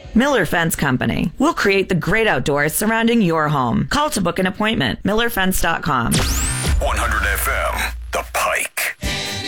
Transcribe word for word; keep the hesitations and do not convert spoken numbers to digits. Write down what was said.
Miller Fence Company. We'll create the great outdoors surrounding your home. Call to book an appointment. Miller Fence dot com. one hundred F M, The Pike.